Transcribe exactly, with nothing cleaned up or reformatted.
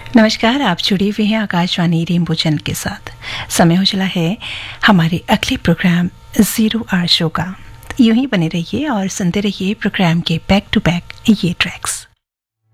नमस्कार, आप जुड़े हुए हैं आकाशवाणी रेनबो चैनल के साथ। समय हो चला है हमारे अगले प्रोग्राम जीरो आर शो का। यूं ही बने रहिए और सुनते रहिए प्रोग्राम के बैक टू बैक ये ट्रैक्स।